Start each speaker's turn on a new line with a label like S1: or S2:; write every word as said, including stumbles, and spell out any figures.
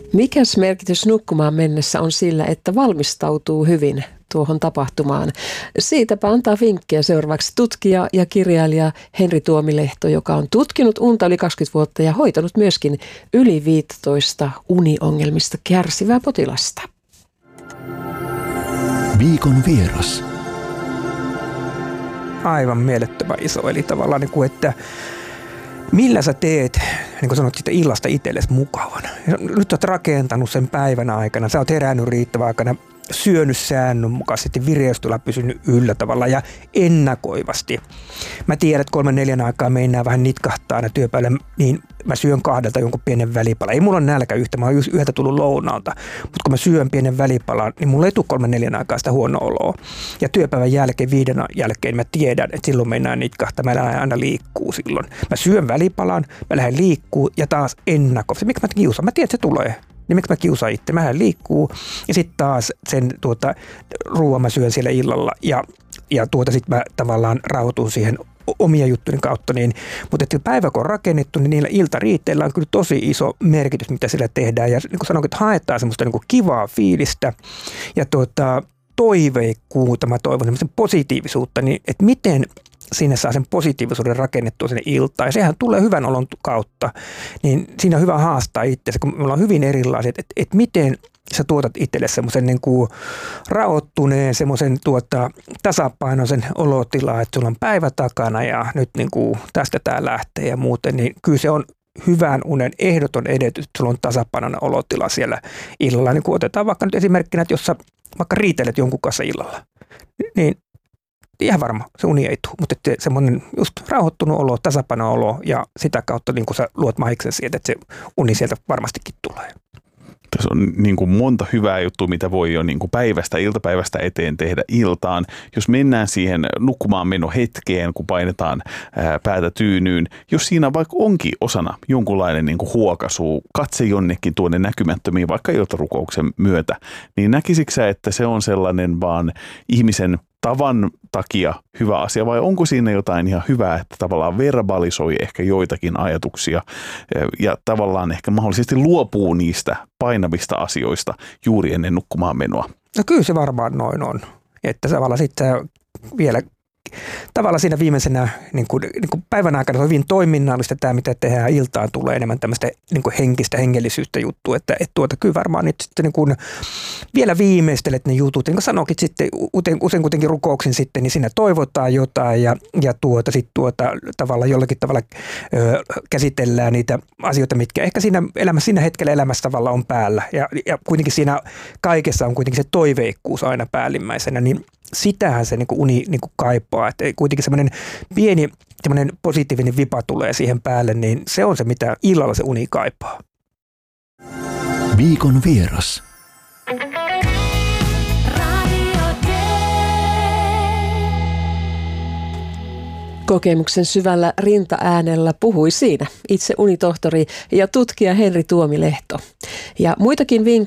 S1: Mikäs merkitys nukkumaan mennessä on sillä, että valmistautuu hyvin tuohon tapahtumaan? Siitäpä antaa vinkkejä seuraavaksi tutkija ja kirjailija Henri Tuomilehto, joka on tutkinut unta yli kaksikymmentä vuotta ja hoitanut myöskin yli viisitoista uniongelmista kärsivää potilasta.
S2: Viikon vieras.
S3: Aivan mielettömän iso, eli tavallaan niin kuin, että millä sä teet, niin kuin sanot, sitä illasta itsellesi mukavan. Nyt oot rakentanut sen päivän aikana, sä oot herännyt riittävän aikana, syönyt säännönmukaisesti, vireystila pysynyt yllä tavalla ja ennakoivasti. Mä tiedän, että kolmen neljän aikaa meinaa vähän nitkahtaa aina työpäivällä, niin mä syön kahdelta jonkun pienen välipalan. Ei mulla ole nälkä yhtä, mä oon just yhdeltä tullut lounaalta, mutta kun mä syön pienen välipalan, niin mulla ei tule kolmen neljän aikaa sitä huono oloa. Ja työpäivän jälkeen, viiden jälkeen mä tiedän, että silloin meinaa nitkahtaa, mä lähden aina liikkuu silloin. Mä syön välipalan, mä lähden liikkuu ja taas ennakoivasti. Miksi mä kiusaan? Mä tiedän, että se tulee. Niin miksi mä kiusaan itse? Mähän liikkuu ja sitten taas sen tuota, ruoan mä syön siellä illalla ja, ja tuota sitten mä tavallaan rauhoitun siihen omia juttujen kautta. Niin, mutta että päivä kun on rakennettu, niin niillä iltariitteillä on kyllä tosi iso merkitys, mitä siellä tehdään. Ja niin kuin sanoin, että haetaan semmoista niin kuin kivaa fiilistä ja tuota, toiveikkuutta, mä toivon semmoista positiivisuutta, niin että miten sinne saa sen positiivisuuden rakennettua sinne iltaan. Ja sehän tulee hyvän olon kautta. Niin siinä on hyvä haastaa itseäsi, kun me ollaan hyvin erilaiset, että, että miten sä tuotat itselle semmoisen niin kuin rauhoittuneen, semmoisen tuota, tasapainoisen olotilaa, että sulla on päivä takana ja nyt niin kuin tästä tää lähtee ja muuten. Niin kyllä se on hyvän unen ehdoton edellytys, että sulla on tasapainoinen olotila siellä illalla. Niin kuin otetaan vaikka nyt esimerkkinä, että jos sä vaikka riitelet jonkun kanssa illalla, niin ihan varma, se uni ei tule, mutta semmoinen just rauhoittunut olo, tasapaino olo ja sitä kautta niin kun sä luot mahiksen sieltä, että se uni sieltä varmastikin tulee.
S4: Tässä on niin kuin monta hyvää juttua, mitä voi jo niin kuin päivästä, iltapäivästä eteen tehdä iltaan. Jos mennään siihen nukkumaan meno hetkeen, kun painetaan ää, päätä tyynyyn, jos siinä vaikka onkin osana jonkunlainen niin kuin huokaisu, katse jonnekin tuonne näkymättömiin, vaikka iltarukouksen myötä, niin näkisikö sä, että se on sellainen vaan ihmisen tavan takia hyvä asia, vai onko siinä jotain ihan hyvää, että tavallaan verbalisoi ehkä joitakin ajatuksia ja tavallaan ehkä mahdollisesti luopuu niistä painavista asioista juuri ennen nukkumaan menoa?
S3: No kyllä se varmaan noin on, että tavallaan sitten vielä tavallaan siinä viimeisenä niin kuin, niin kuin päivän aikana on hyvin toiminnallista tämä, mitä tehdään iltaan, tulee enemmän tämmöistä niin kuin henkistä, hengellisyyttä juttua, että, että tuota, kyllä varmaan nyt sitten niin kuin vielä viimeistelet ne jutut, niin kuin sanoikin sitten usein, usein kuitenkin rukouksin sitten, niin siinä toivotaan jotain ja, ja tuota, sitten tuota, tavallaan jollakin tavalla ö, käsitellään niitä asioita, mitkä ehkä siinä elämässä, siinä hetkellä elämässä tavalla on päällä ja, ja kuitenkin siinä kaikessa on kuitenkin se toiveikkuus aina päällimmäisenä, niin sitähän se niin kuin uni niin kuin kaipaa, että kuitenkin semmoinen pieni semmoinen positiivinen vipa tulee siihen päälle, niin se on se, mitä illalla se uni kaipaa.
S2: Viikon vieras.
S1: Kokemuksen syvällä rintaäänellä puhui siinä itse unitohtori ja tutkija Henri Tuomilehto. Ja muitakin vinkkejä